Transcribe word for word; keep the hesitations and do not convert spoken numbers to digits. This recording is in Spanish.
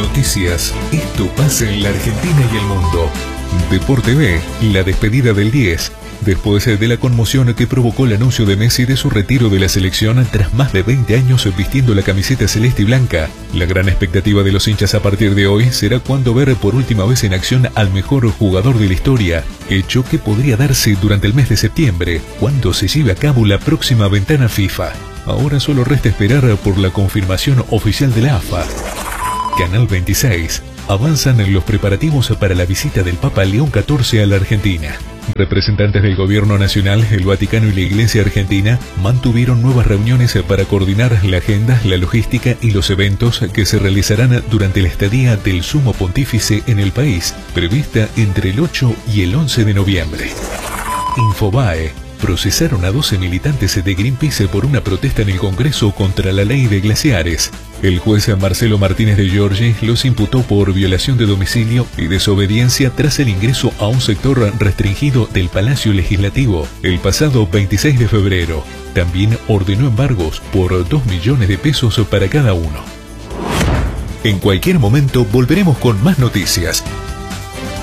noticias, esto pasa en la Argentina y el mundo. Deporte B, la despedida del diez. Después de la conmoción que provocó el anuncio de Messi de su retiro de la selección tras más de veinte años vistiendo la camiseta celeste y blanca, la gran expectativa de los hinchas a partir de hoy será cuando ver por última vez en acción al mejor jugador de la historia, hecho que podría darse durante el mes de septiembre, cuando se lleve a cabo la próxima ventana FIFA. Ahora solo resta esperar por la confirmación oficial de la A F A. Canal veintiséis. Avanzan los preparativos para la visita del Papa León catorce a la Argentina. Representantes del Gobierno Nacional, el Vaticano y la Iglesia Argentina mantuvieron nuevas reuniones para coordinar la agenda, la logística y los eventos que se realizarán durante la estadía del Sumo Pontífice en el país, prevista entre el ocho y el once de noviembre. Infobae. Procesaron a doce militantes de Greenpeace por una protesta en el Congreso contra la ley de glaciares. El juez Marcelo Martínez de Giorgi los imputó por violación de domicilio y desobediencia tras el ingreso a un sector restringido del Palacio Legislativo el pasado veintiséis de febrero. También ordenó embargos por dos millones de pesos para cada uno. En cualquier momento volveremos con más noticias.